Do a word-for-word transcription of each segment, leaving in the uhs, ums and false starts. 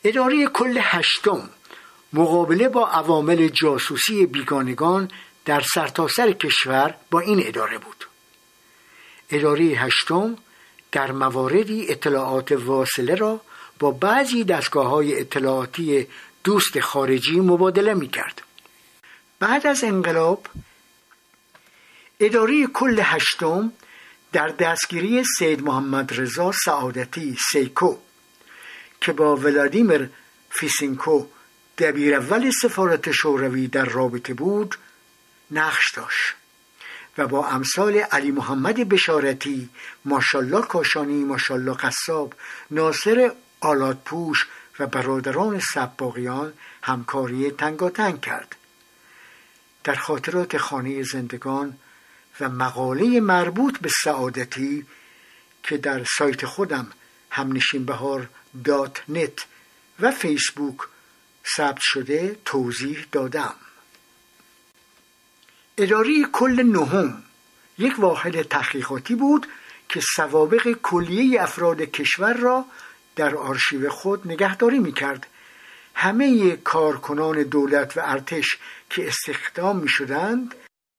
اداره کل هشتم مقابله با عوامل جاسوسی بیگانگان در سرتاسر کشور با این اداره بود. اداره هشتم در مواردی اطلاعات واصله را با بعضی دستگاه‌های اطلاعاتی دوست خارجی مبادله می‌کرد. بعد از انقلاب اداره کل هشتم در دستگیری سید محمد رضا سعادتی سیکو که با ولادیمیر فیسینکو دبیر اول سفارت شوروی در رابطه بود نقش داشت و با امثال علی محمد بشارتی، ماشالله کاشانی، ماشالله قصاب، ناصر آلاتپوش و برادران سباقیان همکاری تنگاتنگ کرد. در خاطرات خانه زندگان و مقاله مربوط به سعادتی که در سایت خودم همنشینبهار دات نت و فیسبوک ثبت شده توضیح دادم. اداره کل نهم یک واحد تحقیقاتی بود که سوابق کلیه افراد کشور را در آرشیو خود نگهداری می‌کرد. همه کارکنان دولت و ارتش که استخدام می‌شدند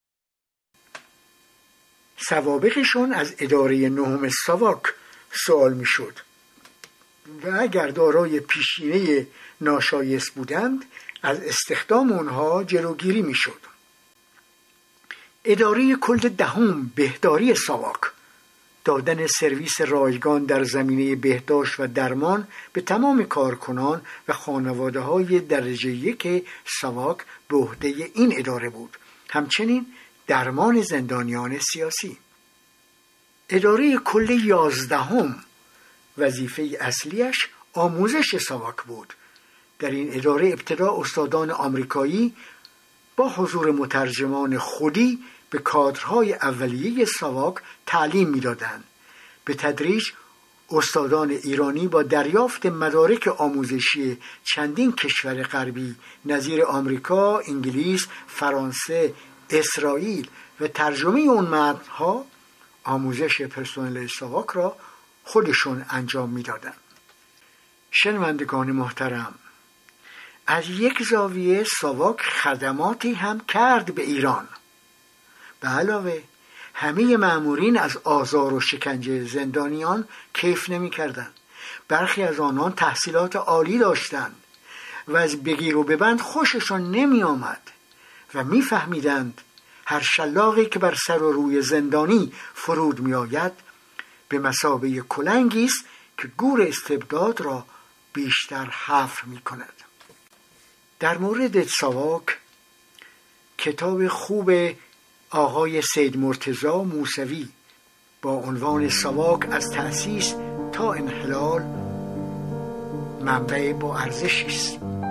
سوابقشون از اداره نهم ساواک سوال می‌شد و اگر دارای پیشینه ناشایست بودند از استخدام آنها جلوگیری می‌شد. اداره کل دهم بهداری ساواک دادن سرویس رایگان در زمینه بهداشت و درمان به تمام کارکنان و خانواده‌های درجه یک ساواک به عهده این اداره بود. همچنین درمان زندانیان سیاسی. اداره کل یازدهم وظیفه اصلیش آموزش ساواک بود. در این اداره ابتدا استادان آمریکایی با حضور مترجمان خودی به کادرهای اولیه ساواک تعلیم می‌دادند. به تدریج استادان ایرانی با دریافت مدارک آموزشی چندین کشور غربی نظیر آمریکا، انگلیس، فرانسه، اسرائیل و ترجمه اون متن‌ها آموزش پرسنل ساواک را خودشون انجام می‌دادند. شنوندگان محترم، از یک زاویه ساواک خدماتی هم کرد به ایران. به علاوه همه مأمورین از آزار و شکنجه زندانیان کیف نمی کردند. برخی از آنان تحصیلات عالی داشتند و از بگیر و ببند خوششان نمی آمد و می فهمیدند هر شلاقی که بر سر و روی زندانی فرود می آید به مثابه کلنگی است که گور استبداد را بیشتر حفر می کند. در مورد ساواک کتاب خوب آقای سید مرتضی موسوی با عنوان ساواک از تأسیس تا انحلال منبع با ارزشی است.